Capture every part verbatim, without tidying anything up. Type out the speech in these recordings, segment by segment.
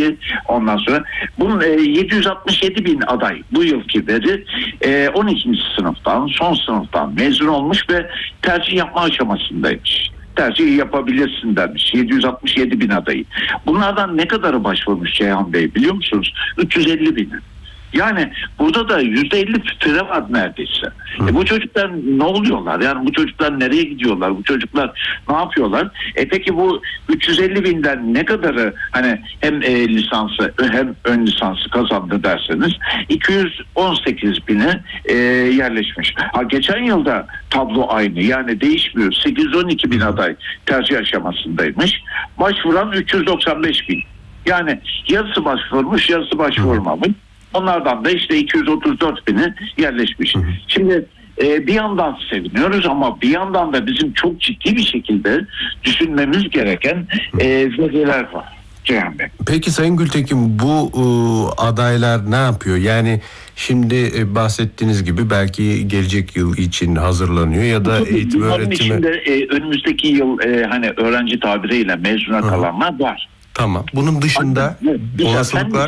adayı. Ondan sonra bunun e, yedi yüz altmış yedi bin aday bu yılki veri e, on ikinci sınıftan, son sınıftan mezun olmuş ve tercih yapma aşamasındaymış. Tercih yapabilirsin demiş. yedi yüz altmış yedi bin adayı. Bunlardan ne kadarı başvurmuş Ceyhan Bey biliyor musunuz? üç yüz elli bin. Yani burada da yüzde elli fütüre var neredeyse. E bu çocuklar ne oluyorlar? Yani bu çocuklar nereye gidiyorlar? Bu çocuklar ne yapıyorlar? E peki bu üç yüz elli binden ne kadarı hani hem e, lisansı hem ön lisansı kazandı derseniz iki yüz on sekiz bine e, yerleşmiş. Ha, geçen yılda tablo aynı, yani değişmiyor. sekiz yüz on iki bin aday tercih aşamasındaymış. Başvuran üç yüz doksan beş bin. Yani yarısı başvurmuş, yarısı başvurmamış. Onlardan da işte iki yüz otuz dört bini yerleşmiş. Hı hı. Şimdi e, bir yandan seviniyoruz ama bir yandan da bizim çok ciddi bir şekilde düşünmemiz gereken e, veriler var Ceyhan Bey. Peki Sayın Gültekin, bu e, adaylar ne yapıyor? Yani şimdi e, bahsettiğiniz gibi belki gelecek yıl için hazırlanıyor ya da eğitim öğretimi. içinde e, önümüzdeki yıl e, hani öğrenci tabiriyle mezuna hı. kalanlar var. Tamam. Bunun dışında olasılıklar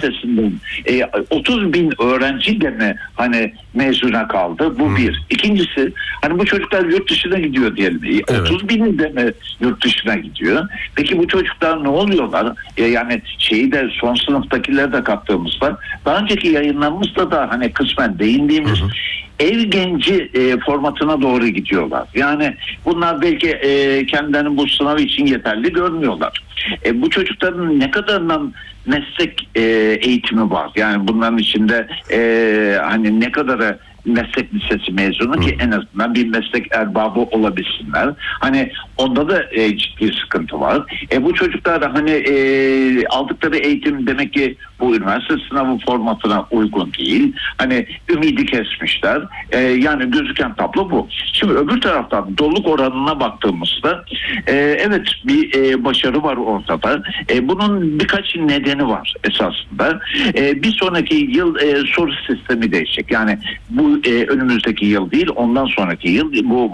e, otuz bin öğrenci de mi hani mezuna kaldı? Bu hmm. bir. İkincisi hani bu çocuklar yurt dışına gidiyor diyelim. E, evet. otuz bini de mi yurt dışına gidiyor? Peki bu çocuklar ne oluyorlar? E, yani şeyi de son sınıftakileri de kattığımızda daha önceki yayınlarımızda da hani kısmen değindiğimiz hmm. ev genci e, formatına doğru gidiyorlar. Yani bunlar belki e, kendilerini bu sınav için yeterli görmüyorlar. E, bu çocukların ne kadarından meslek e, eğitimi var? Yani bunların içinde e, hani ne kadarı meslek lisesi mezunu ki en azından bir meslek erbabı olabilsinler. Hani onda da e, ciddi sıkıntı var. E, bu çocuklar da hani e, aldıkları eğitim demek ki bu üniversite sınavı formatına uygun değil. Hani ümidi kesmişler. E, yani gözüken tablo bu. Şimdi öbür taraftan doluluk oranına baktığımızda e, evet bir e, başarı var ortada. E, bunun birkaç nedeni var esasında. E, bir sonraki yıl e, soru sistemi değişecek. Yani bu e, önümüzdeki yıl değil, ondan sonraki yıl bu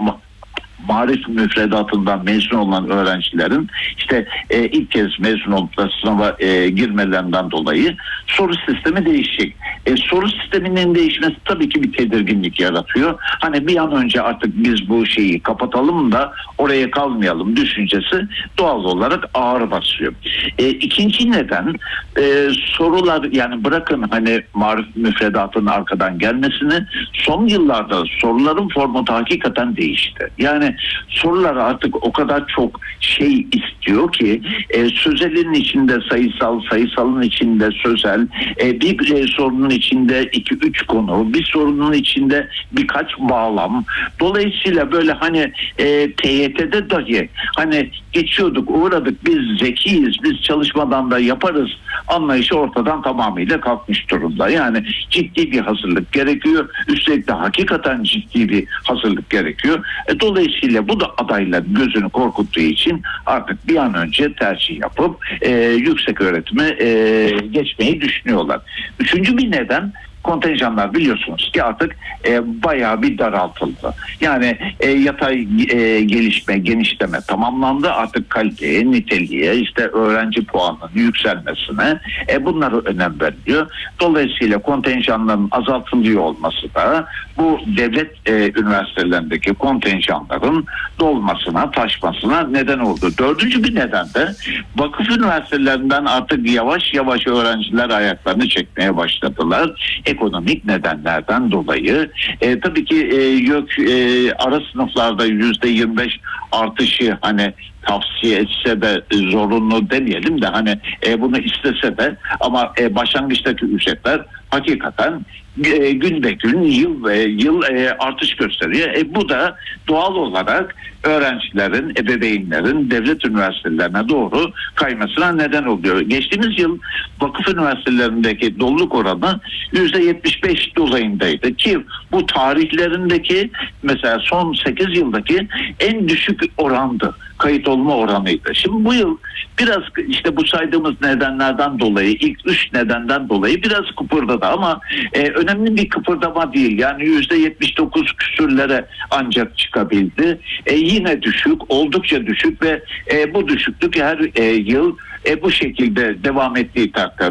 marif müfredatından mezun olan öğrencilerin işte e, ilk kez mezun olup da sınava e, girmelerinden dolayı soru sistemi değişecek. E, soru sisteminin değişmesi tabii ki bir tedirginlik yaratıyor. Hani bir an önce artık biz bu şeyi kapatalım da oraya kalmayalım düşüncesi doğal olarak ağır basıyor. E, ikinci neden e, sorular, yani bırakın hani marif müfredatının arkadan gelmesini, son yıllarda soruların formatı hakikaten değişti. Yani sorular artık o kadar çok şey istiyor ki e, sözelin içinde sayısal, sayısalın içinde sözel, e, bir e, sorunun içinde iki üç konu, bir sorunun içinde birkaç bağlam. Dolayısıyla böyle hani e, T Y T'de dahi hani geçiyorduk, uğradık, biz zekiyiz, biz çalışmadan da yaparız anlayışı ortadan tamamıyla kalkmış durumda. Yani ciddi bir hazırlık gerekiyor. Üstelik de hakikaten ciddi bir hazırlık gerekiyor. E, dolayısıyla bu da adayların gözünü korkuttuğu için artık bir an önce tercih yapıp e, yüksek öğretime e, geçmeyi düşünüyorlar. Üçüncü bir neden, kontenjanlar biliyorsunuz ki artık e, bayağı bir daraltıldı. Yani e, yatay e, gelişme, genişleme tamamlandı. Artık kaliteye, niteliğe, işte öğrenci puanının yükselmesine e, bunlara önem veriliyor. Dolayısıyla kontenjanların azaltılıyor olması da bu devlet e, üniversitelerindeki kontenjanların dolmasına, taşmasına neden oldu. Dördüncü bir neden de vakıf üniversitelerinden artık yavaş yavaş öğrenciler ayaklarını çekmeye başladılar. Ekonomik nedenlerden dolayı e, tabii ki e, YÖK e, ara sınıflarda yüzde yirmi beş artışı hani tavsiye etse de zorunlu demeyelim de hani e, bunu istese de ama e, başlangıçtaki ücretler hakikaten e, gün be gün, yıl ve yıl e, artış gösteriyor. E, bu da doğal olarak öğrencilerin, ebeveynlerin devlet üniversitelerine doğru kaymasına neden oluyor. Geçtiğimiz yıl vakıf üniversitelerindeki doluluk oranı yüzde yetmiş beş dolayındaydı ki bu tarihlerindeki mesela son sekiz yıldaki en düşük orandı. Kayıt olma oranıydı. Şimdi bu yıl biraz işte bu saydığımız nedenlerden dolayı, ilk üç nedenden dolayı biraz kıpırdadı ama e, önemli bir kıpırdama değil. Yani yüzde yetmiş dokuz küsürlere ancak çıkabildi. E, yine düşük, oldukça düşük ve e, bu düşüklük her e, yıl e, bu şekilde devam ettiği takdirde